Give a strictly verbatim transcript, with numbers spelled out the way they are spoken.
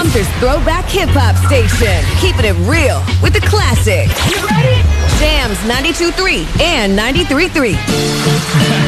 Gunther's Throwback Hip Hop Station. Keeping it real with the classics. You ready? Jams ninety-two point three and ninety-three point three.